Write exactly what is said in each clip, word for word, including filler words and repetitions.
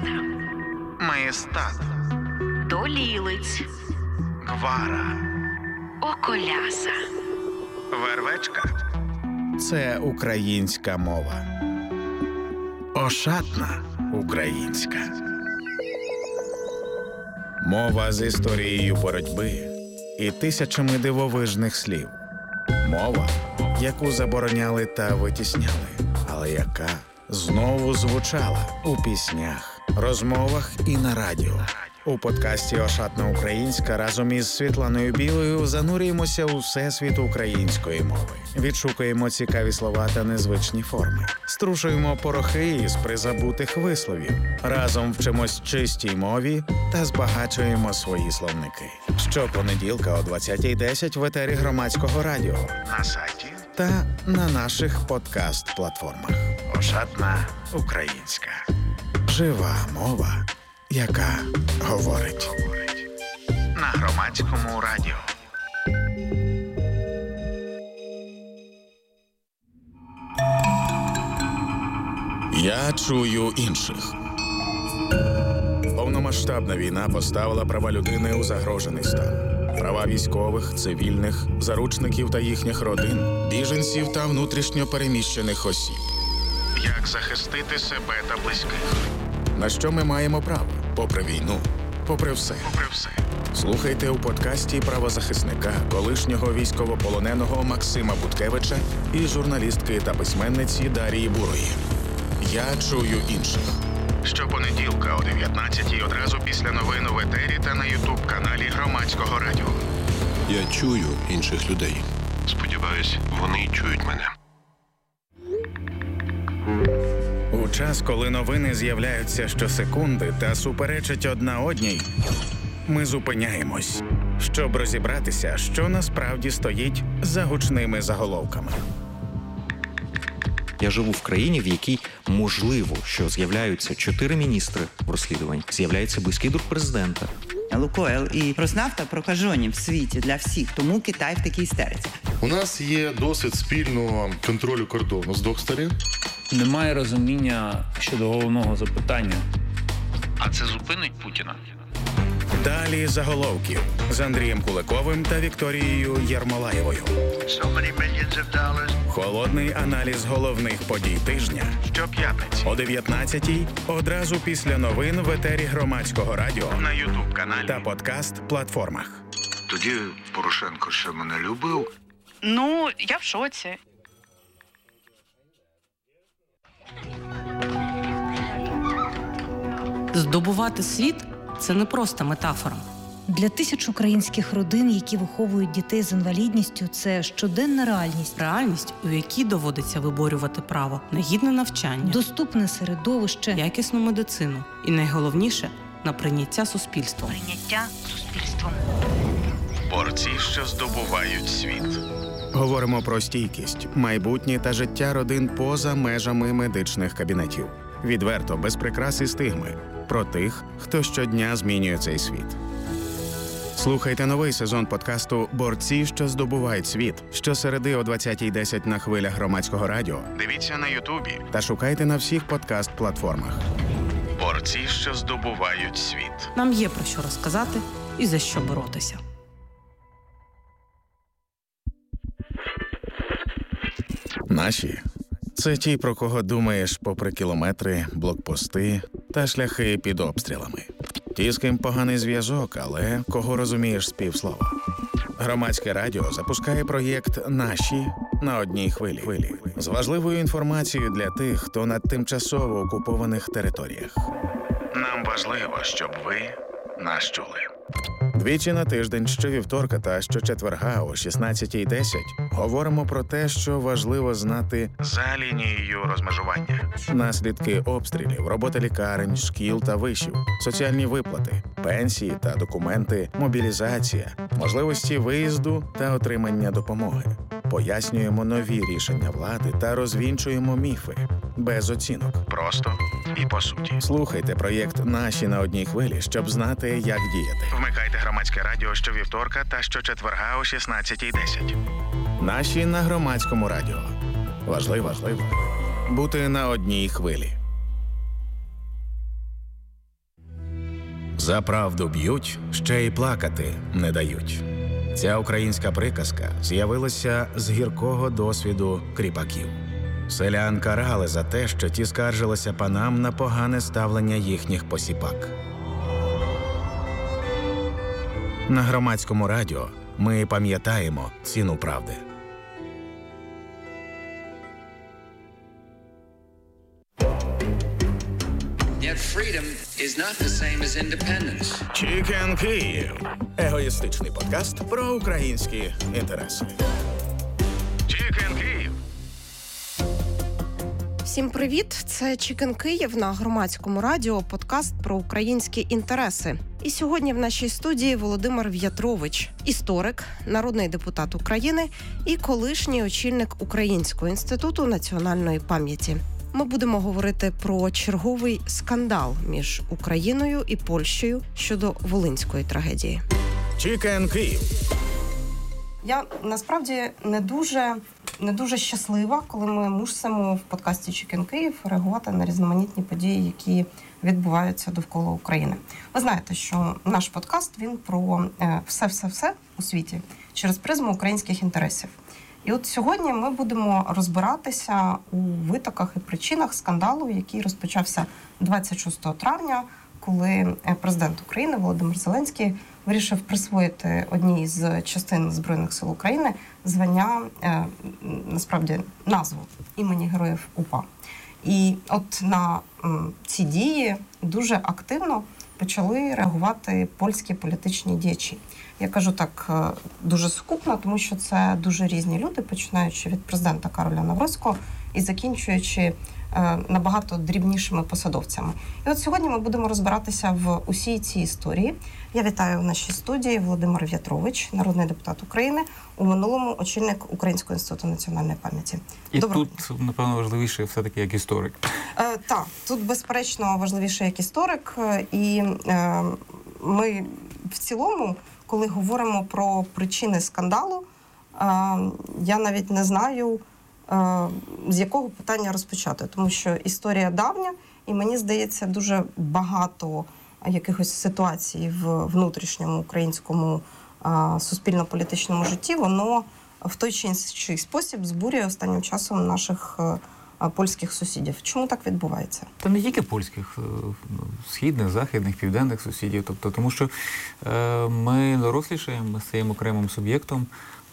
Маєстат, Долілиць, Гвара, Околяса, Вервечка – це українська мова. Ошатна українська. Мова з історією боротьби і тисячами дивовижних слів. Мова, яку забороняли та витісняли, але яка знову звучала у піснях, розмовах і на радіо. У подкасті «Ошатна українська» разом із Світланою Білою занурюємося у всесвіт української мови. Відшукуємо цікаві слова та незвичні форми. Струшуємо порохи із призабутих висловів. Разом вчимось чистій мові та збагачуємо свої словники. Щопонеділка о двадцятій десять в етері Громадського радіо, на сайті та на наших подкаст-платформах. «Ошатна українська». Жива мова, яка говорить. На Громадському радіо. Я чую інших. Повномасштабна війна поставила права людини у загрожений стан. Права військових, цивільних, заручників та їхніх родин, біженців та внутрішньо переміщених осіб. Як захистити себе та близьких? На що ми маємо право? Попри війну, попри все. Попри все. Слухайте у подкасті правозахисника, колишнього військовополоненого Максима Буткевича і журналістки та письменниці Дарії Бурої. Я чую інших. Щопонеділка о дев'ятнадцятій одразу після новин у етері та на ютуб-каналі Громадського радіо. Я чую інших людей. Сподіваюсь, вони чують мене. У час, коли новини з'являються щосекунди та суперечать одна одній, ми зупиняємось, щоб розібратися, що насправді стоїть за гучними заголовками. Я живу в країні, в якій можливо, що з'являються чотири міністри в розслідуванні, з'являється близький друг президента. Лукойл і Роснафта прокажені в світі для всіх, тому Китай в такій істериці. У нас є досвід спільного контролю кордону з двох сторін. Немає розуміння щодо головного запитання. А це зупинить Путіна? Далі заголовків з Андрієм Куликовим та Вікторією Єрмолаєвою. Холодний аналіз головних подій тижня щоп'ятниці о дев'ятнадцятій одразу після новин в етері Громадського радіо, на ютуб-каналі та подкаст-платформах. Тоді Порошенко ще мене любив. Ну, я в шоці. Здобувати світ – це не просто метафора. Для тисяч українських родин, які виховують дітей з інвалідністю, це щоденна реальність. Реальність, у якій доводиться виборювати право на гідне навчання, доступне середовище, якісну медицину і, найголовніше, на прийняття суспільством. Прийняття суспільством. Борці, що здобувають світ. Говоримо про стійкість, майбутнє та життя родин поза межами медичних кабінетів. Відверто, без прикрас і стигми. Про тих, хто щодня змінює цей світ. Слухайте новий сезон подкасту «Борці, що здобувають світ» щосереди о двадцятій десять на хвилях Громадського радіо. Дивіться на Ютубі та шукайте на всіх подкаст-платформах. Борці, що здобувають світ. Нам є про що розказати і за що боротися. Наші – це ті, про кого думаєш попри кілометри, блокпости та шляхи під обстрілами. Ті, з ким поганий зв'язок, але кого розумієш з півслова. Громадське радіо запускає проєкт «Наші» на одній хвилі. З важливою інформацією для тих, хто на тимчасово окупованих територіях. Нам важливо, щоб ви нас чули. Двічі на тиждень, щовівторка та щочетверга о шістнадцятій десять говоримо про те, що важливо знати за лінією розмежування. Наслідки обстрілів, робота лікарень, шкіл та вишів, соціальні виплати, пенсії та документи, мобілізація, можливості виїзду та отримання допомоги. Пояснюємо нові рішення влади та розвінчуємо міфи. Без оцінок. Просто і по суті. Слухайте проєкт «Наші» на одній хвилі, щоб знати, як діяти. Вмикайте Громадське радіо щовівторка та щочетверга о шістнадцятій десять. «Наші» на Громадському радіо. Важливо, важливо бути на одній хвилі. За правду б'ють, ще й плакати не дають. Ця українська приказка з'явилася з гіркого досвіду кріпаків. Селян карали за те, що ті скаржилися панам на погане ставлення їхніх посіпак. На Громадському радіо ми пам'ятаємо ціну правди. Yet freedom is not the same as independence. Чікен Київ. Егоїстичний подкаст про українські інтереси. Чікен Київ. Всім привіт! Це Чікен Київ на Громадському радіо, подкаст про українські інтереси. І сьогодні в нашій студії Володимир В'ятрович, історик, народний депутат України і колишній очільник Українського інституту національної пам'яті. Ми будемо говорити про черговий скандал між Україною і Польщею щодо волинської трагедії. Чікен Київ. Я насправді не дуже, не дуже щаслива, коли ми мусимо в подкасті Чікен Київ реагувати на різноманітні події, які відбуваються довкола України. Ви знаєте, що наш подкаст, він про все-все-все у світі через призму українських інтересів. І от сьогодні ми будемо розбиратися у витоках і причинах скандалу, який розпочався двадцять шостого травня, коли президент України Володимир Зеленський вирішив присвоїти одній з частин Збройних сил України звання, насправді, назву імені Героїв УПА. І от на ці дії дуже активно почали реагувати польські політичні діячі. Я кажу так дуже сукупно, тому що це дуже різні люди, починаючи від президента Кароля Навроцького і закінчуючи набагато дрібнішими посадовцями. І от сьогодні ми будемо розбиратися в усій цій історії. Я вітаю в нашій студії Володимир В'ятрович, народний депутат України, у минулому очільник Українського інституту національної пам'яті. І Доброго тут, дня. Напевно, важливіше все-таки як історик. Е, так, тут, безперечно, важливіше як історик. І е, ми в цілому, коли говоримо про причини скандалу, е, я навіть не знаю, з якого питання розпочати, тому що історія давня, і мені здається, дуже багато якихось ситуацій в внутрішньому українському суспільно-політичному житті, воно в той чи інший спосіб збурює останнім часом наших польських сусідів. Чому так відбувається? Та не тільки польських, східних, західних, південних сусідів. Тобто, тому що ми дорослішаємо, ми стаємо окремим суб'єктом,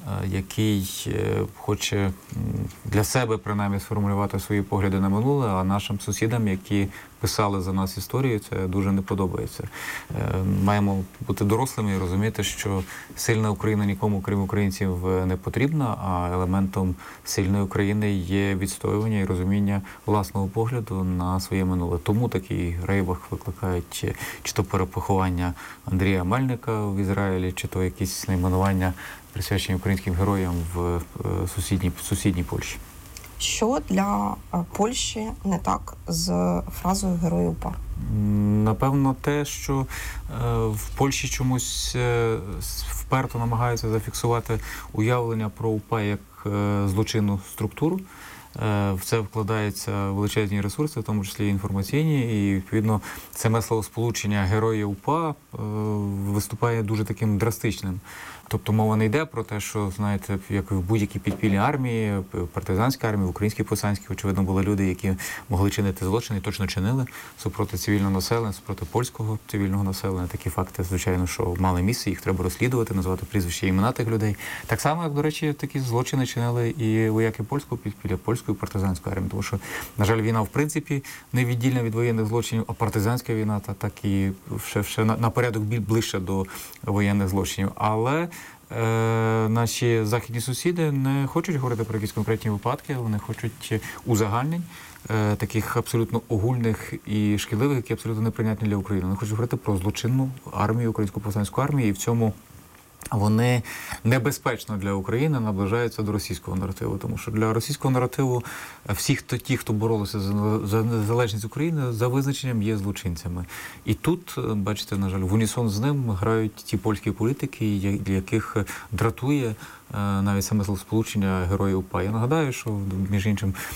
який хоче для себе, принаймні, сформулювати свої погляди на минуле, а нашим сусідам, які писали за нас історію, це дуже не подобається. Маємо бути дорослими і розуміти, що сильна Україна нікому, крім українців, не потрібна, а елементом сильної України є відстоювання і розуміння власного погляду на своє минуле. Тому такий рейвах викликають чи то перепоховання Андрія Мельника в Ізраїлі, чи то якісь найменування, присвячені українським героям в сусідній, сусідній Польщі. Що для Польщі не так з фразою «Герої УПА»? Напевно, те, що в Польщі чомусь вперто намагаються зафіксувати уявлення про УПА як злочинну структуру. В це вкладаються величезні ресурси, в тому числі інформаційні, і, відповідно, саме словосполучення «Герої УПА» виступає дуже таким драстичним. Тобто мова не йде про те, що, знаєте, як в будь-якій підпільній армії, партизанській армії, в українській повстанській, очевидно, були люди, які могли чинити злочини, і точно чинили супроти цивільного населення, супроти польського цивільного населення. Такі факти, звичайно, що мали місце, їх треба розслідувати, назвати прізвища і імена тих людей. Так само, як, до речі, такі злочини чинили і вояки польського підпілля, польської партизанської армії. Тому що, на жаль, війна, в принципі, не віддільна від воєнних злочинів, а партизанська війна, та так і ще, ще на, на порядок біль ближче до воєнних злочинів. Але Е, наші західні сусіди не хочуть говорити про якісь конкретні випадки, вони хочуть узагальнень, е, таких абсолютно огульних і шкідливих, які абсолютно неприйнятні для України. Вони хочуть говорити про злочинну армію, українську повстанську армію, і в цьому вони небезпечно для України наближаються до російського наративу. Тому що для російського наративу всі хто, ті, хто боролися за, за незалежність України, за визначенням є злочинцями. І тут, бачите, на жаль, в унісон з ним грають ті польські політики, для яких дратує навіть саме словосполучення «Герої УПА». Я нагадаю, що, між іншим,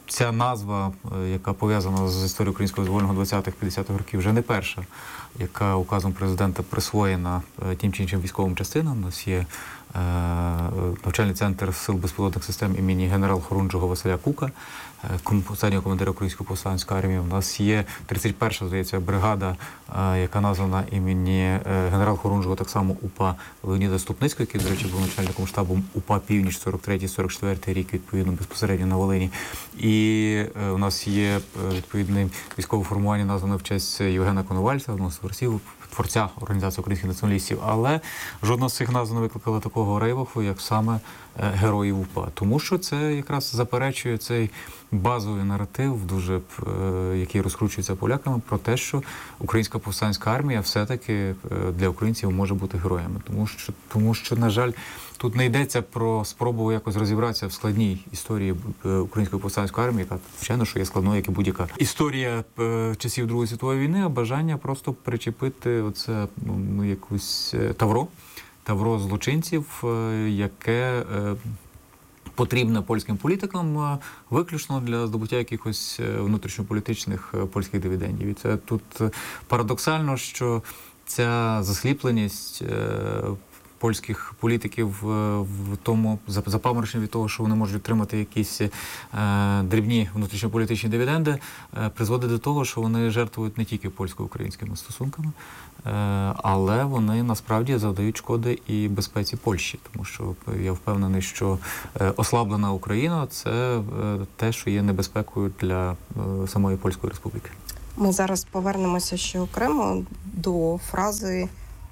ця назва, яка пов'язана з історією українського визвольного двадцятих-п'ятдесятих років, вже не перша, яка указом президента присвоєна тим чи іншим військовим частинам. У нас є е, навчальний центр сил безпілотних систем імені генерал-хорунжого Василя Кука, останнього командира Української повстанської армії. У нас є тридцять перша, здається, бригада, е, яка названа імені е, генерал-хорунжого так само УПА Леоніда Ступницького, який, до речі, був начальником штабу УПА «Північ» сорок третій - сорок четвертий рік, відповідно, безпосередньо на Волині. І е, у нас є відповідне військове формування, назване в честь Євгена Коновальця, одного з творців, творця Організації українських націоналістів, але жодна з цих назв не викликала такого рейваху, як саме героїв УПА. Тому що це якраз заперечує цей базовий наратив, дуже, який розкручується поляками, про те, що українська повстанська армія все-таки для українців може бути героями. Тому що, тому що, на жаль, тут не йдеться про спробу якось розібратися в складній історії української повстанської армії, яка, звичайно, що є складною, як і будь-яка історія часів Другої світової війни, а бажання просто причепити оце, ну, якусь тавро, тавро злочинців, яке потрібне польським політикам виключно для здобуття якихось внутрішньополітичних польських дивідендів. І це тут парадоксально, що ця засліпленість польських політиків в тому запамороченні від того, що вони можуть отримати якісь е, дрібні внутрішньополітичні дивіденди, е, призводить до того, що вони жертвують не тільки польсько-українськими стосунками, е, але вони насправді завдають шкоди і безпеці Польщі, тому що я впевнений, що е, ослаблена Україна – це е, те, що є небезпекою для е, самої Польської Республіки. Ми зараз повернемося ще окремо до фрази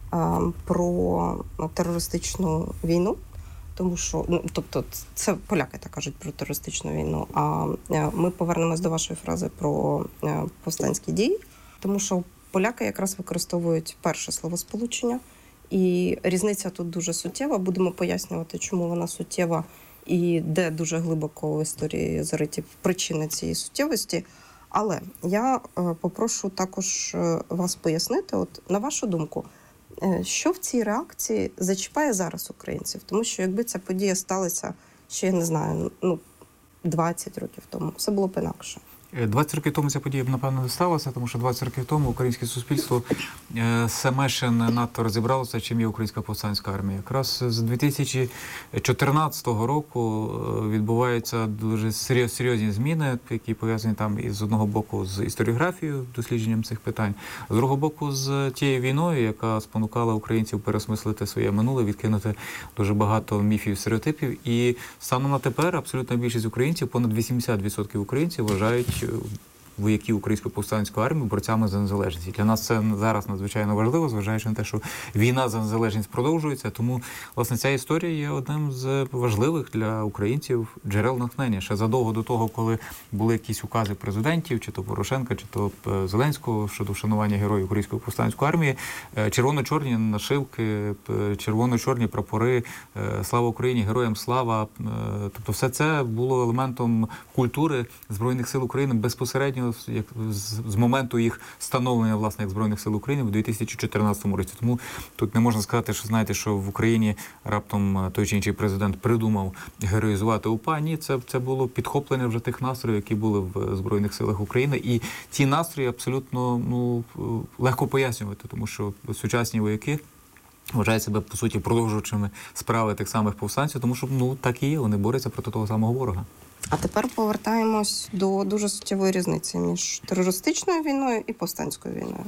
про терористичну війну, тому що, ну, тобто, це поляки так кажуть про терористичну війну, а ми повернемось до вашої фрази про повстанські дії, тому що поляки якраз використовують перше словосполучення, і різниця тут дуже суттєва, будемо пояснювати, чому вона суттєва і де дуже глибоко в історії зариті причини цієї суттєвості. Але я попрошу також вас пояснити, от на вашу думку, що в цій реакції зачіпає зараз українців? Тому що якби ця подія сталася ще, я не знаю, ну, двадцять років тому, все було б інакше. двадцять років тому ця подія, напевно, не сталася, тому що двадцять років тому українське суспільство е, саме ще не надто розібралося, чим є українська повстанська армія. Якраз з дві тисячі чотирнадцятого року відбуваються дуже серйозні зміни, які пов'язані там із одного боку з історіографією, дослідженням цих питань, з другого боку з тією війною, яка спонукала українців переосмислити своє минуле, відкинути дуже багато міфів, стереотипів. І станом на тепер абсолютна більшість українців, понад вісімдесят відсотків українців вважають вояків Української повстанської армії борцями за незалежність. Для нас це зараз надзвичайно важливо, зважаючи на те, що війна за незалежність продовжується. Тому, власне, ця історія є одним з важливих для українців джерел натхнення. Ще задовго до того, коли були якісь укази президентів, чи то Порошенка, чи то Зеленського щодо вшанування героїв Української повстанської армії, червоно-чорні нашивки, червоно-чорні прапори, слава Україні, героям слава. Тобто все це було елементом культури Збройних сил України безпосередньо Як з, з моменту їх становлення, власне, як Збройних сил України в дві тисячі чотирнадцятому році. Тому тут не можна сказати, що, знаєте, що в Україні раптом той чи інший президент придумав героїзувати УПА. Ні, це, це було підхоплення вже тих настроїв, які були в Збройних силах України. І ці настрої абсолютно, ну, легко пояснювати, тому що сучасні вояки вважають себе, по суті, продовжувачами справи тих самих повстанців, тому що, ну, так і є, вони борються проти того самого ворога. А тепер повертаємось до дуже суттєвої різниці між терористичною війною і повстанською війною.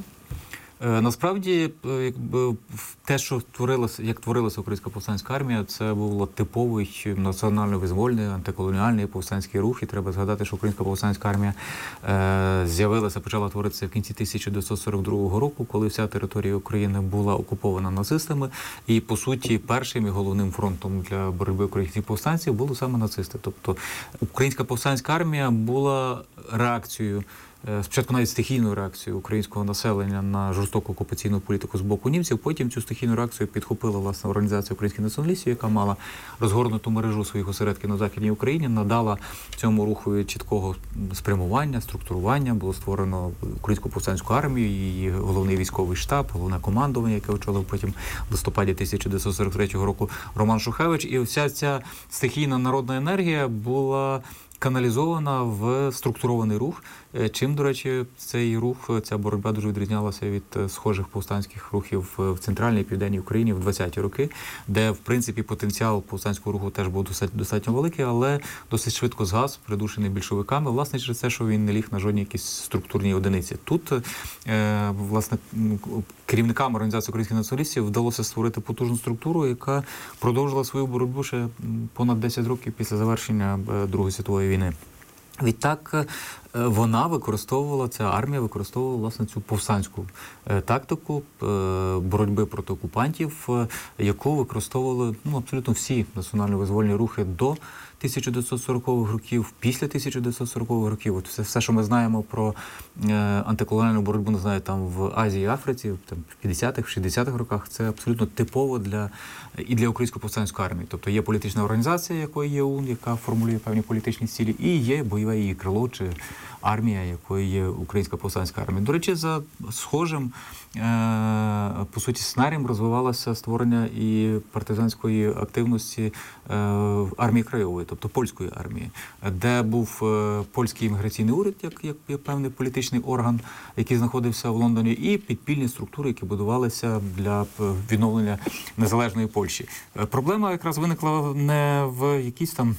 Насправді, якби те, що творилося, як творилася Українська повстанська армія, це було типовий національно-визвольний, антиколоніальний повстанський рух. І треба згадати, що Українська повстанська армія е, з'явилася, почала творитися в кінці тисяча дев'ятсот сорок другого року, коли вся територія України була окупована нацистами. І, по суті, першим і головним фронтом для боротьби українських повстанців були саме нацисти. Тобто Українська повстанська армія була реакцією, спочатку навіть стихійну реакцію українського населення на жорстоку окупаційну політику з боку німців, потім цю стихійну реакцію підхопила, власне, Організація українських націоналістів, яка мала розгорнуту мережу своїх осередків на Західній Україні, надала цьому руху чіткого спрямування, структурування, було створено Українську повстанську армію, її головний військовий штаб, головне командування, яке очолив потім в листопаді тисяча дев'ятсот сорок третього року Роман Шухевич. І вся ця стихійна народна енергія була каналізована в структурований рух. Чим, до речі, цей рух, ця боротьба дуже відрізнялася від схожих повстанських рухів в центральній і південній Україні в двадцяті роки, де, в принципі, потенціал повстанського руху теж був достатньо великий, але досить швидко згас, придушений більшовиками, власне, через те, що він не ліг на жодній якісь структурній одиниці. Тут, е, власне, керівникам Організації українських націоналістів вдалося створити потужну структуру, яка продовжила свою боротьбу ще понад десять років після завершення Другої світової війни. Відтак вона використовувала, ця армія використовувала, власне, цю повстанську тактику боротьби проти окупантів, яку використовували ну, абсолютно всі національно-визвольні рухи до тисяча дев'ятсот сорокових років, після тисяча дев'ятсот сорокових років. От все, все, що ми знаємо про е, антиколоніальну боротьбу, не знаю, там в Азії і Африці, там в п'ятдесятих, шістдесятих роках, це абсолютно типово для і для української повстанської армії. Тобто є політична організація, якою є ОУН, яка формулює певні політичні цілі, і є бойове її крило чи армія, якою є Українська повстанська армія. До речі, за схожим, е, по суті, сценарієм розвивалося створення і партизанської активності е, армії краєвої, тобто польської армії, де був е, польський імміграційний уряд, як, як, як певний політичний орган, який знаходився в Лондоні, і підпільні структури, які будувалися для відновлення незалежної Польщі. Е, проблема якраз виникла не в якійсь там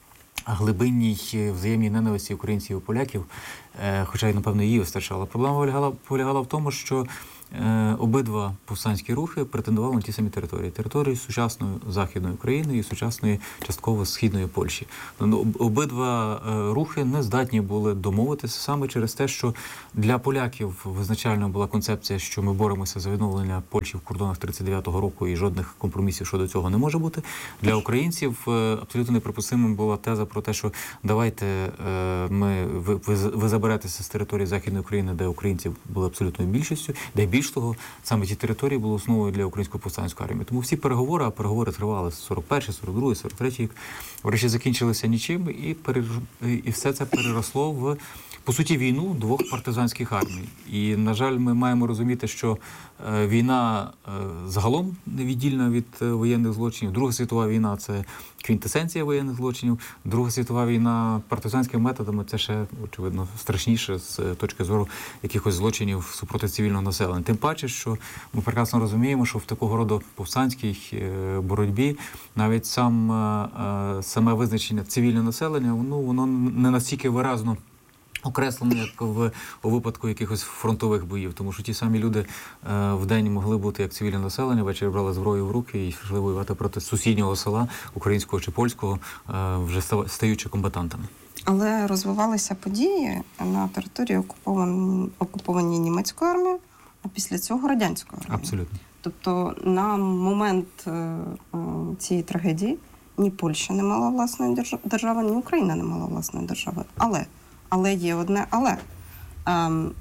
глибинній взаємній ненависті українців і поляків, хоча й, напевно, її вистачало. Проблема полягала, полягала в тому, що е, обидва повстанські рухи претендували на ті самі території. Території сучасної Західної України і сучасної частково Східної Польщі. Обидва е, рухи не здатні були домовитися саме через те, що для поляків визначально була концепція, що ми боремося за відновлення Польщі в кордонах тридцять дев'ятого року і жодних компромісів щодо цього не може бути. Для українців е, абсолютно неприпустимим була теза про те, що давайте е, ми, ви, ви, ви заберетеся з території Західної України, де українців були абсолютною більшістю, де більш того, саме ті території були основою для Української повстанської армії. Тому всі переговори, а переговори тривали з сорок перший, сорок другий, сорок третій рік, врешті закінчилися нічим, і, перер... і все це переросло в, по суті, війну двох партизанських армій. І, на жаль, ми маємо розуміти, що е, війна е, загалом невіддільна від е, воєнних злочинів. Друга світова війна – це квінтесенція воєнних злочинів. Друга світова війна партизанськими методами – це ще, очевидно, страшніше з точки зору якихось злочинів супроти цивільного населення. Тим паче, що ми прекрасно розуміємо, що в такого роду повстанській е, боротьбі навіть сам, е, саме визначення цивільного населення, ну, воно не настільки виразно окреслено, як в, у випадку якихось фронтових боїв. Тому що ті самі люди е, в день могли бути як цивільне населення, ввечері брали зброю в руки і йшли воювати проти сусіднього села, українського чи польського, е, вже стаючи комбатантами. Але розвивалися події на території окупованій, окупованій німецькою армією, а після цього радянською армією. Абсолютно. Тобто на момент е, е, цієї трагедії ні Польща не мала власної держави, ні Україна не мала власної держави. Але Але є одне але. Ем,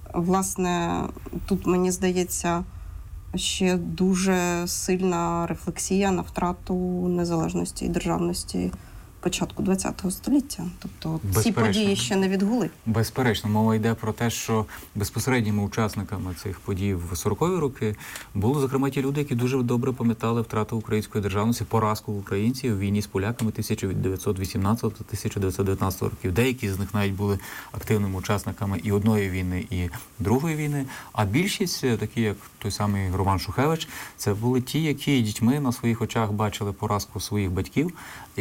власне, тут, мені здається, ще дуже сильна рефлексія на втрату незалежності і державності початку ХХ століття. Тобто ці події ще не відгули. Безперечно. Мова йде про те, що безпосередніми учасниками цих подій в сорокові роки були, зокрема, ті люди, які дуже добре пам'ятали втрату української державності, поразку українців в війні з поляками тисяча дев'ятсот вісімнадцятого - тисяча дев'ятсот дев'ятнадцятого років. Деякі з них навіть були активними учасниками і одної війни, і другої війни. А більшість, такі як той самий Роман Шухевич, це були ті, які дітьми на своїх очах бачили поразку своїх батьків,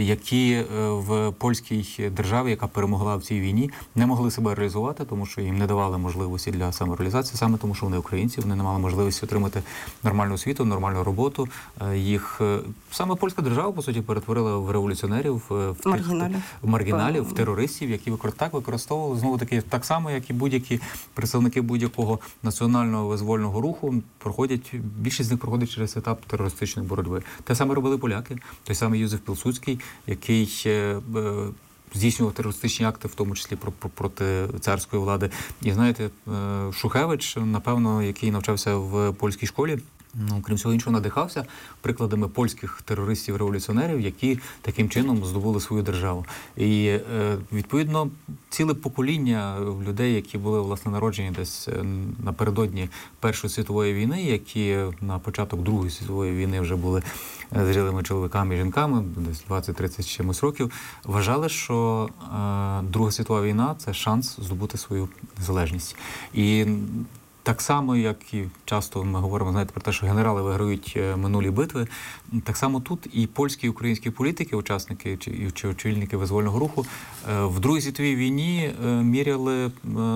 які в польській державі, яка перемогла в цій війні, не могли себе реалізувати, тому що їм не давали можливості для самореалізації, саме тому, що вони українці, вони не мали можливості отримати нормальну освіту, нормальну роботу. Їх саме польська держава, по суті, перетворила в революціонерів, в маргіналів, в, маргіналів, в терористів, які так використовували, знову таки, так само, як і будь-які представники будь-якого національного визвольного руху, проходять, більшість з них проходить через етап терористичної боротьби. Те саме робили поляки, той самий Юзеф Пілсудський, який здійснював терористичні акти, в тому числі проти царської влади. І знаєте, Шухевич, напевно, який навчався в польській школі, ну, крім всього іншого, надихався прикладами польських терористів-революціонерів, які таким чином здобули свою державу. І, е, відповідно, ціле покоління людей, які були, власне, народжені десь напередодні Першої світової війни, які на початок Другої світової війни вже були зрілими чоловіками і жінками, десь двадцять-тридцять чимось років, вважали, що е, Друга світова війна – це шанс здобути свою незалежність. І так само, як і часто ми говоримо, знаєте, про те, що генерали виграють минулі битви, так само тут і польські, і українські політики, учасники чи, чи очільники визвольного руху в Другій світовій війні міряли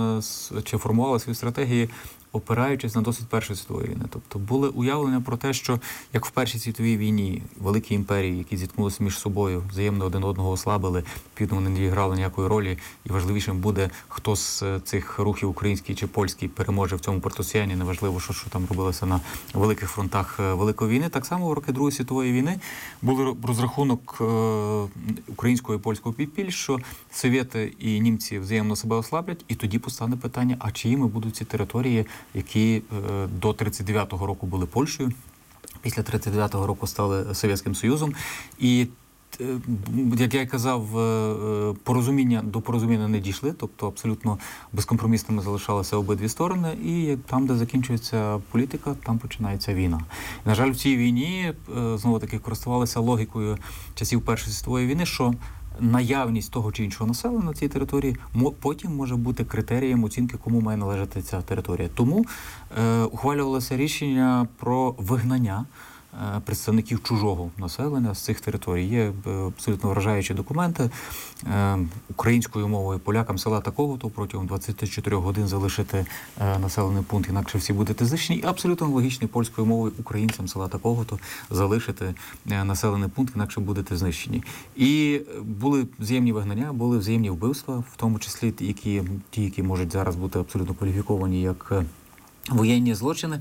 чи формували свої стратегії, опираючись на досвід Першої світової війни. Тобто були уявлення про те, що як в Першій світовій війні великі імперії, які зіткнулися між собою, взаємно один одного ослабили, відповідно, вони не грали ніякої ролі, і важливішим буде, хто з цих рухів, український чи польський, переможе в цьому протистоянні, неважливо, що, що там робилося на великих фронтах Великої війни. Так само в роки Другої світової війни був розрахунок е, українського і польського підпіль, що совєти і німці взаємно себе ослаблять, і тоді постане питання, а чиїми будуть ці території, які е, до тридцять дев'ятого року були Польщею, після тридцять дев'ятого року стали Совєтським Союзом. І, е, як я казав, е, порозуміння до порозуміння не дійшли, тобто абсолютно безкомпромісними залишалися обидві сторони, і там, де закінчується політика, там починається війна. І, на жаль, в цій війні, е, знову-таки, користувалися логікою часів Першої світової війни, що наявність того чи іншого населення на цій території потім може бути критерієм оцінки, кому має належати ця територія. Тому е, ухвалювалося рішення про вигнання е, представників чужого населення з цих територій. Є е, абсолютно вражаючі документи. Е, українською мовою полякам села такого-то протягом двадцяти чотирьох годин залишити е, населений пункт, інакше всі будете знищені. І абсолютно логічною польською мовою українцям села такого-то залишити е, населений пункт, інакше будете знищені. І були взаємні вигнання, були взаємні вбивства, в тому числі які, ті, які можуть зараз бути абсолютно кваліфіковані як воєнні злочини.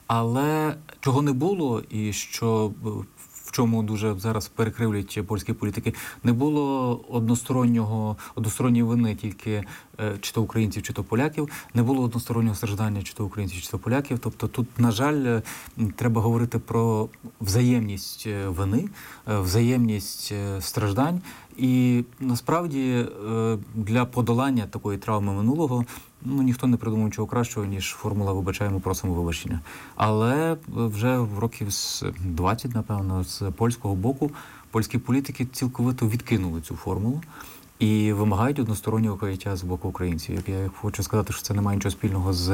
Але чого не було і що в чому дуже зараз перекривлюють польські політики, не було одностороннього, односторонньої вини тільки чи то українців, чи то поляків, не було одностороннього страждання чи то українців, чи то поляків. Тобто тут, на жаль, треба говорити про взаємність вини, взаємність страждань. І насправді для подолання такої травми минулого ну, ніхто не придумав нічого кращого, ніж формула «вибачаємо, просимо вибачення». Але вже в років з двадцять, напевно, з польського боку польські політики цілковито відкинули цю формулу і вимагають одностороннього каяття з боку українців. Я хочу сказати, що це не має нічого спільного з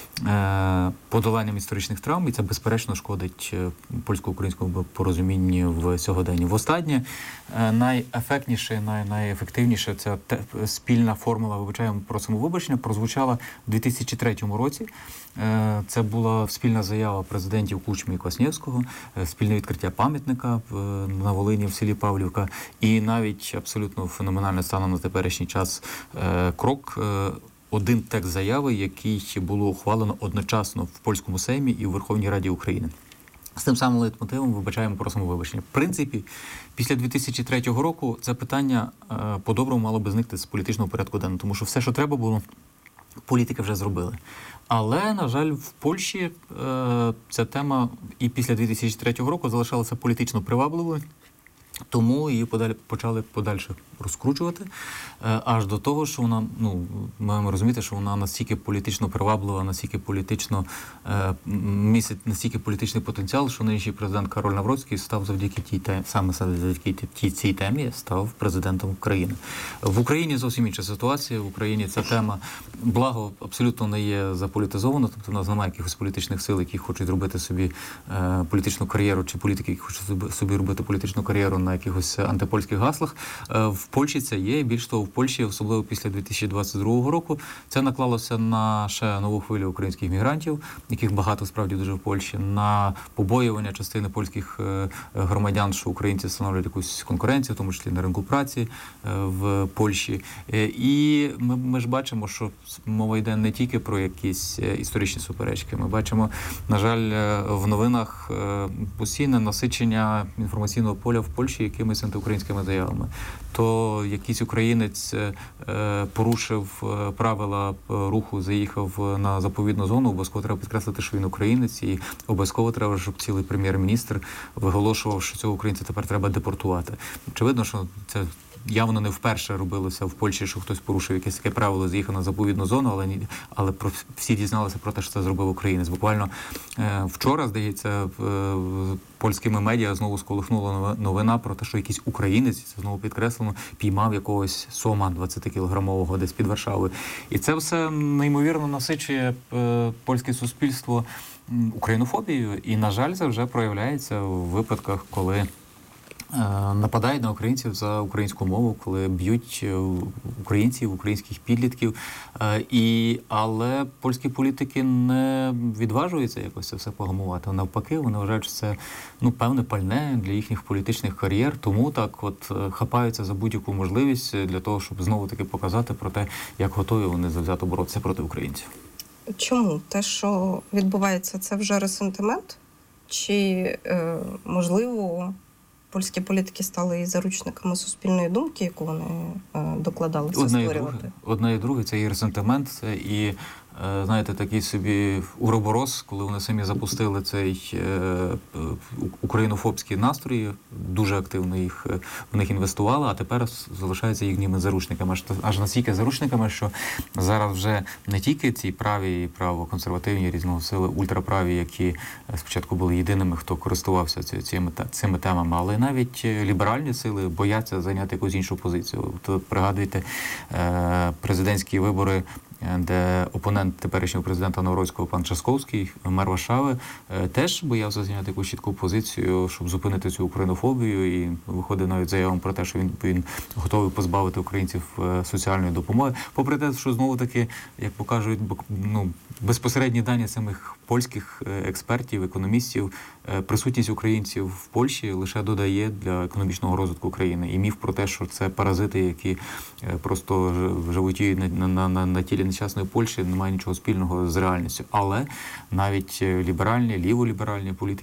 е, подоланням історичних травм, і це, безперечно, шкодить польсько-українському порозумінню в сьогоденні. Востаннє е, найефектніше, най, найефективніше ця те, спільна формула «вибачаємо, просимо вибачення» прозвучала в дві тисячі третьому році. Е, це була спільна заява президентів Кучми і Кваснєвського, е, спільне відкриття пам'ятника в, на Волині в селі Павлівка, і навіть абсолютно феноменально станом на теперішній час е, крок, е, один текст заяви, який було ухвалено одночасно в польському Сеймі і в Верховній Раді України. З тим самим лейтмотивом «вибачаємо, просимо вибачення». В принципі, після дві тисячі третього року це питання е, по-доброму мало би зникти з політичного порядку денного, тому що все, що треба було, політики вже зробили. Але, на жаль, в Польщі е, ця тема і після дві тисячі третього року залишалася політично привабливою. Тому її подалі почали подальше розкручувати, е, аж до того, що вона, ну, ми маємо розуміти, що вона настільки політично приваблива, настільки політично е, містить настільки політичний потенціал, що нинішній президент Кароль Навроцький став завдяки тій темі, саме завдяки тій цій темі став президентом України. В Україні зовсім інша ситуація. В Україні ця тема, благо, абсолютно не є заполітизована, тобто в нас немає якихось політичних сил, які хочуть робити собі е, політичну кар'єру, чи політики, які хочуть собі робити політичну кар'єру на якихось антипольських гаслах. В Польщі це є. Більш того, в Польщі, особливо після дві тисячі двадцять другого року, це наклалося на ще нову хвилю українських мігрантів, яких багато справді дуже в Польщі, на побоювання частини польських громадян, що українці становлять якусь конкуренцію, в тому числі на ринку праці в Польщі. І ми, ми ж бачимо, що мова йде не тільки про якісь історичні суперечки. Ми бачимо, на жаль, в новинах постійне насичення інформаційного поля в Польщі Польщі якимись антиукраїнськими заявами. То якийсь українець е, порушив е, правила руху, заїхав на заповідну зону, обов'язково треба підкреслити, що він українець, і обов'язково треба, щоб цілий прем'єр-міністр виголошував, що цього українця тепер треба депортувати. Очевидно, що це явно не вперше робилося в Польщі, що хтось порушив якесь таке правило, з'їхав на заповідну зону, але, але про, всі дізналися про те, що це зробив українець. Буквально е, вчора, здається, е, польськими медіа знову сколихнула новина про те, що якийсь українець, це знову підкреслено, піймав якогось сома двадцятикілограмового десь під Варшавою. І це все неймовірно насичує е, польське суспільство українофобією. І, на жаль, це вже проявляється в випадках, коли нападають на українців за українську мову, коли б'ють українців, українських підлітків. І, але польські політики не відважуються якось це все погамувати. Навпаки, вони вважають, що це ну, певне пальне для їхніх політичних кар'єр. Тому так от хапаються за будь-яку можливість для того, щоб знову-таки показати про те, як готові вони завзято боротися проти українців. Чому? Те, що відбувається, це вже ресентимент? Чи, е, можливо, польські політики стали і заручниками суспільної думки, яку вони е, докладалися одне створювати? І друге, одне і друге, це і ресентимент, це і, е, знаєте, такий собі уроборос, коли вони самі запустили цей е, українофобський настрій, дуже активно їх, в них інвестували, а тепер залишаються їхніми заручниками. Аж, аж настільки заручниками, що зараз вже не тільки ці праві і правоконсервативні різного сили, ультраправі, які спочатку були єдиними, хто користувався цими, цими темами, але навіть ліберальні сили бояться зайняти якусь іншу позицію. То пригадуйте е, президентські вибори, де опонент теперішнього президента Новроцького, пан Часковський, мер Варшави, теж боявся зайняти якусь чітку позицію, щоб зупинити цю українофобію, і виходив навіть заявом про те, що він, він готовий позбавити українців соціальної допомоги. Попри те, що знову-таки, як покажуть, ну, безпосередні дані самих польських експертів, економістів, присутність українців в Польщі лише додає для економічного розвитку країни. І міф про те, що це паразити, які просто животіють на, на, на, на тілі нещасної Польщі, немає нічого спільного з реальністю. Але навіть ліберальні, ліволіберальні політики